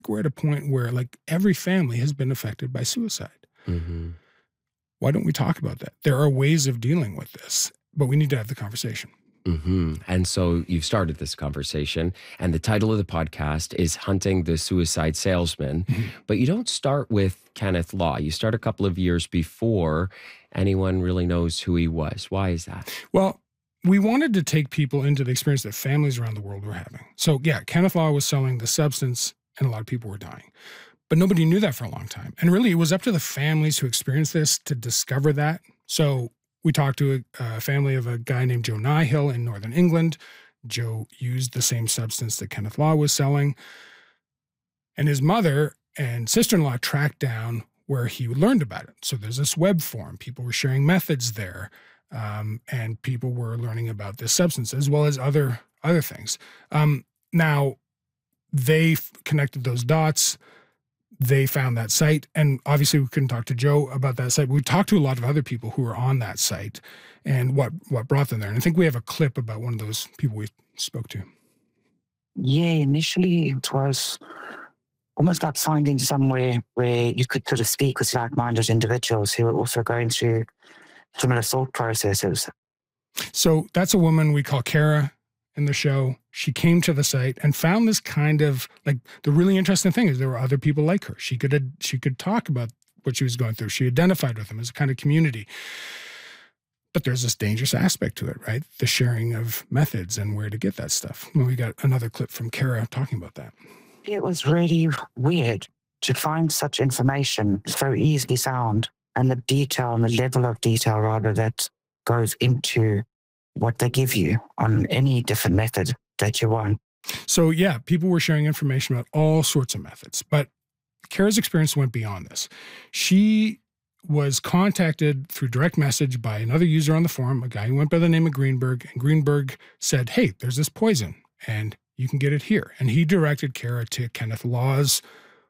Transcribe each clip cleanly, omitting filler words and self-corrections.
we're at a point where like every family has been affected by suicide. Mm-hmm. Why don't we talk about that? There are ways of dealing with this, but we need to have the conversation. Mm-hmm. And so you've started this conversation, and the title of the podcast is Hunting the Suicide Salesman. Mm-hmm. But you don't start with Kenneth Law. You start a couple of years before anyone really knows who he was. Why is that? Well, we wanted to take people into the experience that families around the world were having. So yeah, Kenneth Law was selling the substance and a lot of people were dying. But nobody knew that for a long time. And really, it was up to the families who experienced this to discover that. So we talked to a family of a guy named Joe Nihill in northern England. Joe used the same substance that Kenneth Law was selling. And his mother and sister-in-law tracked down where he learned about it. So there's this web forum. People were sharing methods there. And people were learning about this substance as well as other things. Now, they connected those dots. They found that site, and obviously we couldn't talk to Joe about that site. We talked to a lot of other people who were on that site and what brought them there. And I think we have a clip about one of those people we spoke to. Yeah, initially it was almost like finding somewhere where you could sort of speak with like-minded individuals who were also going through similar thought processes. So that's a woman we call Kara in the show. She came to the site and found this kind of like, the really interesting thing is there were other people like her. She could talk about what she was going through. She identified with them as a kind of community. But there's this dangerous aspect to it, right? The sharing of methods and where to get that stuff. Well, we got another clip from Kara talking about that. It was really weird to find such information so easily found, and the detail and the level of detail rather that goes into what they give you on any different method that you want. So yeah, people were sharing information about all sorts of methods, but Kara's experience went beyond this. She was contacted through direct message by another user on the forum, a guy who went by the name of Greenberg, and Greenberg said, hey, there's this poison and you can get it here. And he directed Kara to Kenneth Law's,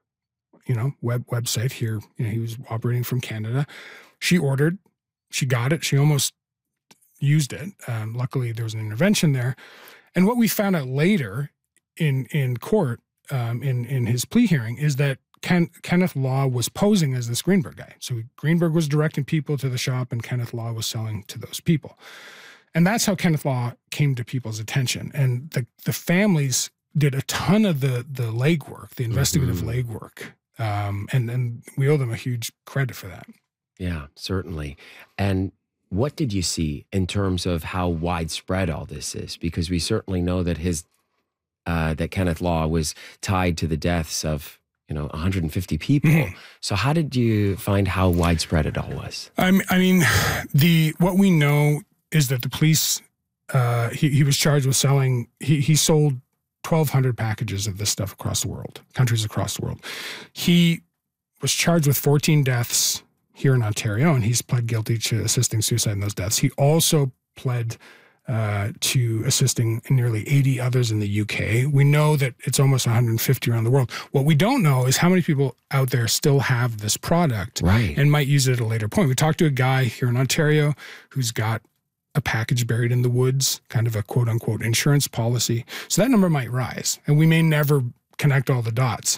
website here. He was operating from Canada. She ordered, she got it. She almost used it. Luckily, there was an intervention there. And what we found out later in court, in his plea hearing, is that Kenneth Law was posing as this Greenberg guy. So Greenberg was directing people to the shop and Kenneth Law was selling to those people. And that's how Kenneth Law came to people's attention. And the families did a ton of the legwork, the investigative legwork. And we owe them a huge credit for that. Yeah, certainly. And what did you see in terms of how widespread all this is? Because we certainly know that that Kenneth Law was tied to the deaths of 150 people. Mm-hmm. So how did you find how widespread it all was? I mean, what we know is that the police, he was charged with selling, he sold 1,200 packages of this stuff across the world, countries across the world. He was charged with 14 deaths here in Ontario, and he's pled guilty to assisting suicide in those deaths. He also pled to assisting nearly 80 others in the UK. We know that it's almost 150 around the world. What we don't know is how many people out there still have this product and might use it at a later point. We talked to a guy here in Ontario who's got a package buried in the woods, kind of a quote-unquote insurance policy. So that number might rise, and we may never connect all the dots.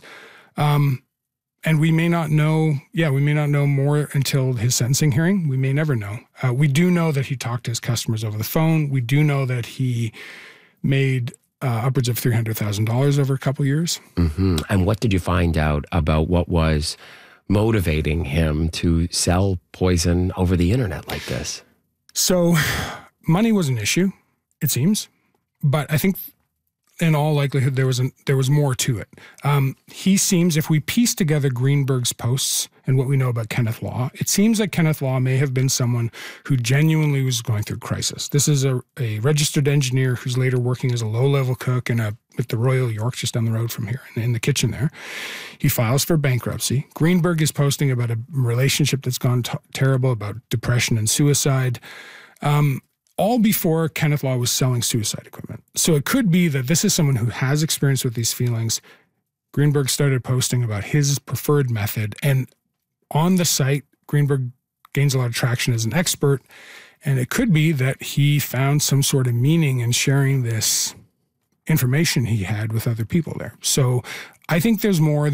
And we may not know, more until his sentencing hearing. We may never know. We do know that he talked to his customers over the phone. We do know that he made upwards of $300,000 over a couple years. Mm-hmm. And what did you find out about what was motivating him to sell poison over the internet like this? So money was an issue, it seems. But I think in all likelihood, there was more to it. He seems, if we piece together Greenberg's posts and what we know about Kenneth Law, it seems like Kenneth Law may have been someone who genuinely was going through crisis. This is a registered engineer who's later working as a low-level cook with the Royal York just down the road from here in the kitchen there. He files for bankruptcy. Greenberg is posting about a relationship that's gone terrible, about depression and suicide. All before Kenneth Law was selling suicide equipment. So it could be that this is someone who has experience with these feelings. Greenberg started posting about his preferred method, and on the site, Greenberg gains a lot of traction as an expert, and it could be that he found some sort of meaning in sharing this information he had with other people there. So I think there's more